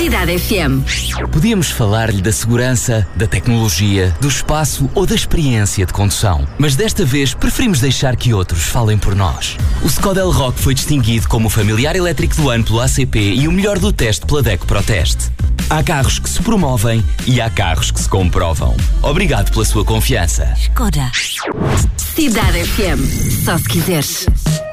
Cidade FM. Podíamos falar-lhe da segurança, da tecnologia, do espaço ou da experiência de condução. Mas desta vez preferimos deixar que outros falem por nós. O Skoda Elroq foi distinguido como o familiar elétrico do ano pelo ACP e o melhor do teste pela DECO Proteste. Há carros que se promovem e há carros que se comprovam. Obrigado pela sua confiança. Skoda. Cidade FM. Só se quiseres.